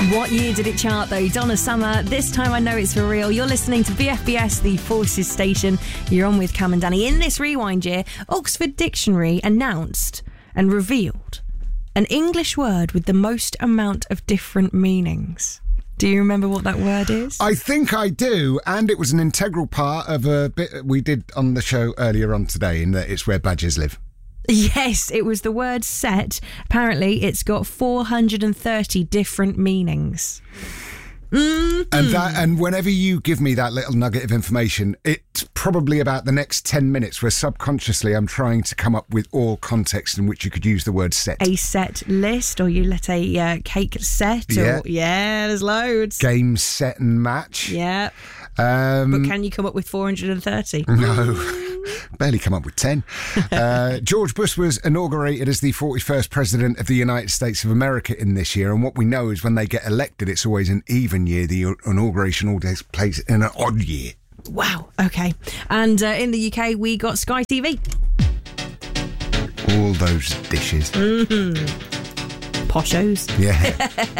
What year did it chart though? Donna Summer, This Time I Know It's For Real. You're listening to BFBS, the Forces Station. You're on with Cam and Danny. In this rewind year, Oxford Dictionary announced and revealed an English word with the most amount of different meanings. Do you remember what that word is? I think I do, and it was an integral part of a bit we did on the show earlier on today, in that it's where badgers live. Yes, it was the word set. Apparently, it's got 430 different meanings. Mm-hmm. And whenever you give me that little nugget of information, it's probably about the next 10 minutes where subconsciously I'm trying to come up with all context in which you could use the word set. A set list, or you let a cake set. Or, there's loads. Game, set and match. Yeah. But can you come up with 430? No. Barely come up with 10. George Bush was inaugurated as the 41st President of the United States of America in this year, and what we know is when they get elected, it's always an even year. The inauguration all takes place in an odd year. Wow, okay. And in the UK, we got Sky TV. All those dishes. Mm-hmm. Poshos. Yeah.